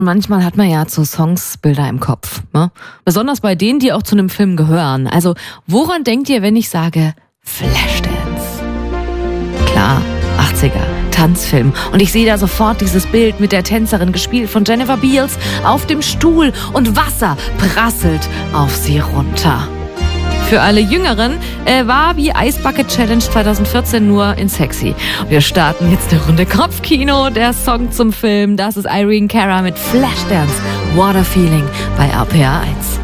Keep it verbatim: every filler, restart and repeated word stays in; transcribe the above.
Manchmal hat man ja zu Songs Bilder im Kopf, ne? Besonders bei denen, die auch zu einem Film gehören. Also, woran denkt ihr, wenn ich sage Flashdance? Klar, achtziger, Tanzfilm. Und ich sehe da sofort dieses Bild mit der Tänzerin, gespielt von Jennifer Beals, auf dem Stuhl und Wasser prasselt auf sie runter. Für alle Jüngeren äh, war wie Ice Bucket Challenge zwanzig vierzehn nur in sexy. Wir starten jetzt eine Runde Kopfkino. Der Song zum Film, das ist Irene Cara mit Flashdance, Water Feeling bei R P R eins.